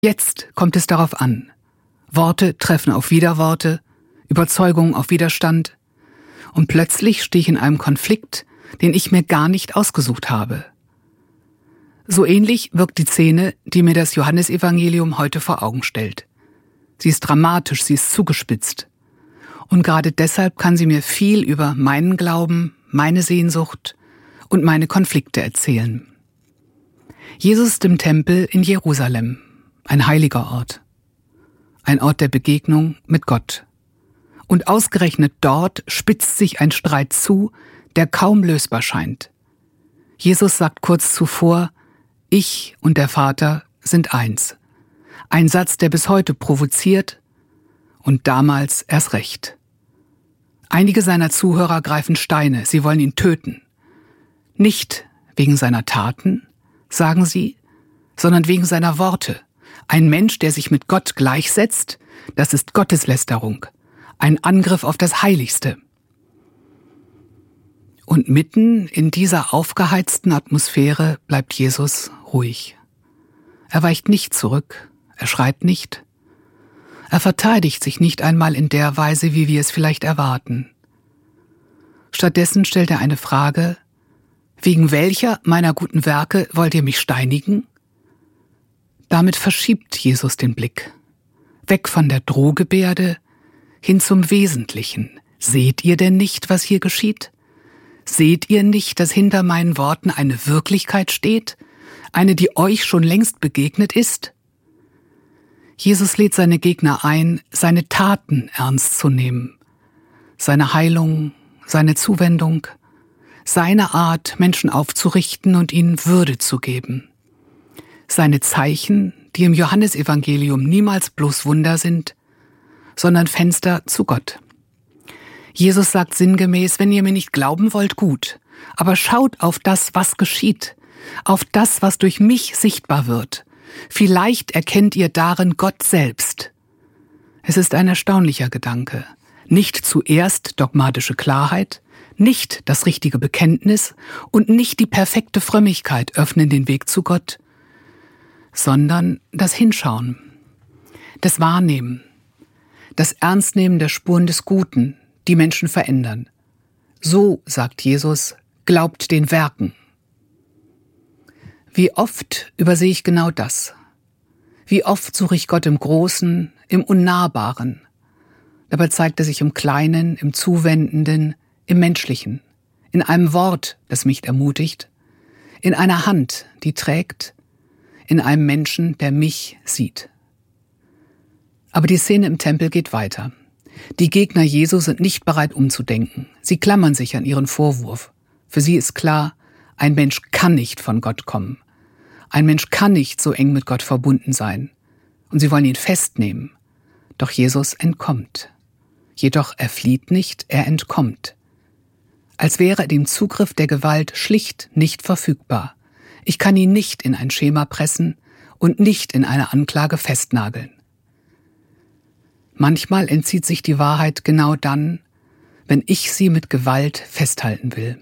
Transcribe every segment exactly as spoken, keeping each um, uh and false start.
Jetzt kommt es darauf an. Worte treffen auf Widerworte, Überzeugung auf Widerstand. Und plötzlich stehe ich in einem Konflikt, den ich mir gar nicht ausgesucht habe. So ähnlich wirkt die Szene, die mir das Johannesevangelium heute vor Augen stellt. Sie ist dramatisch, sie ist zugespitzt. Und gerade deshalb kann sie mir viel über meinen Glauben, meine Sehnsucht und meine Konflikte erzählen. Jesus ist im Tempel in Jerusalem, ein heiliger Ort. Ein Ort der Begegnung mit Gott. Und ausgerechnet dort spitzt sich ein Streit zu, der kaum lösbar scheint. Jesus sagt kurz zuvor, ich und der Vater sind eins. Ein Satz, der bis heute provoziert und damals erst recht. Einige seiner Zuhörer greifen Steine, sie wollen ihn töten. Nicht wegen seiner Taten, sagen sie, sondern wegen seiner Worte. Ein Mensch, der sich mit Gott gleichsetzt, das ist Gotteslästerung. Ein Angriff auf das Heiligste. Und mitten in dieser aufgeheizten Atmosphäre bleibt Jesus ruhig. Er weicht nicht zurück, er schreit nicht. Er verteidigt sich nicht einmal in der Weise, wie wir es vielleicht erwarten. Stattdessen stellt er eine Frage: Wegen welcher meiner guten Werke wollt ihr mich steinigen? Damit verschiebt Jesus den Blick. Weg von der Drohgebärde hin zum Wesentlichen. Seht ihr denn nicht, was hier geschieht? Seht ihr nicht, dass hinter meinen Worten eine Wirklichkeit steht? Eine, die euch schon längst begegnet ist? Jesus lädt seine Gegner ein, seine Taten ernst zu nehmen. Seine Heilung, seine Zuwendung, seine Art, Menschen aufzurichten und ihnen Würde zu geben. Seine Zeichen, die im Johannesevangelium niemals bloß Wunder sind, sondern Fenster zu Gott. Jesus sagt sinngemäß, wenn ihr mir nicht glauben wollt, gut, aber schaut auf das, was geschieht, auf das, was durch mich sichtbar wird. Vielleicht erkennt ihr darin Gott selbst. Es ist ein erstaunlicher Gedanke. Nicht zuerst dogmatische Klarheit, nicht das richtige Bekenntnis und nicht die perfekte Frömmigkeit öffnen den Weg zu Gott, sondern das Hinschauen, das Wahrnehmen, das Ernstnehmen der Spuren des Guten, die Menschen verändern. So, sagt Jesus, glaubt den Werken. Wie oft übersehe ich genau das? Wie oft suche ich Gott im Großen, im Unnahbaren? Dabei zeigt er sich im Kleinen, im Zuwendenden, im Menschlichen, in einem Wort, das mich ermutigt, in einer Hand, die trägt, in einem Menschen, der mich sieht. Aber die Szene im Tempel geht weiter. Die Gegner Jesu sind nicht bereit umzudenken. Sie klammern sich an ihren Vorwurf. Für sie ist klar, ein Mensch kann nicht von Gott kommen. Ein Mensch kann nicht so eng mit Gott verbunden sein. Und sie wollen ihn festnehmen. Doch Jesus entkommt. Jedoch er flieht nicht, er entkommt. Als wäre er dem Zugriff der Gewalt schlicht nicht verfügbar. Ich kann ihn nicht in ein Schema pressen und nicht in eine Anklage festnageln. Manchmal entzieht sich die Wahrheit genau dann, wenn ich sie mit Gewalt festhalten will.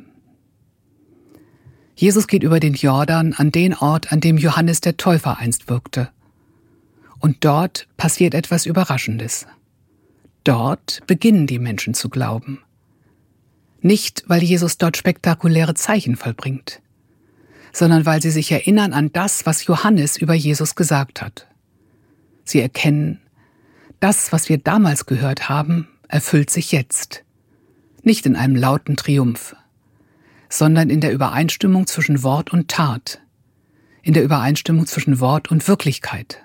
Jesus geht über den Jordan an den Ort, an dem Johannes der Täufer einst wirkte. Und dort passiert etwas Überraschendes. Dort beginnen die Menschen zu glauben. Nicht, weil Jesus dort spektakuläre Zeichen vollbringt, sondern weil sie sich erinnern an das, was Johannes über Jesus gesagt hat. Sie erkennen, das, was wir damals gehört haben, erfüllt sich jetzt. Nicht in einem lauten Triumph, sondern in der Übereinstimmung zwischen Wort und Tat, in der Übereinstimmung zwischen Wort und Wirklichkeit.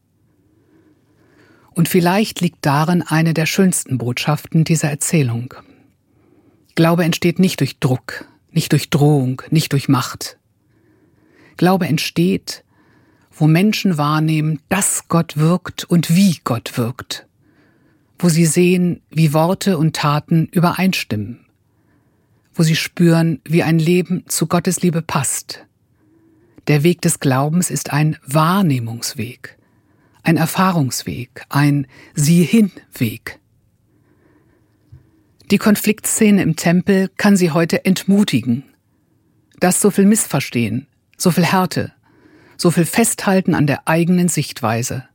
Und vielleicht liegt darin eine der schönsten Botschaften dieser Erzählung. Glaube entsteht nicht durch Druck, nicht durch Drohung, nicht durch Macht. Glaube entsteht, wo Menschen wahrnehmen, dass Gott wirkt und wie Gott wirkt. Wo sie sehen, wie Worte und Taten übereinstimmen. Wo sie spüren, wie ein Leben zu Gottes Liebe passt. Der Weg des Glaubens ist ein Wahrnehmungsweg, ein Erfahrungsweg, ein Sieh-hin-Weg. Die Konfliktszene im Tempel kann sie heute entmutigen. Das so viel Missverstehen, so viel Härte, so viel Festhalten an der eigenen Sichtweise.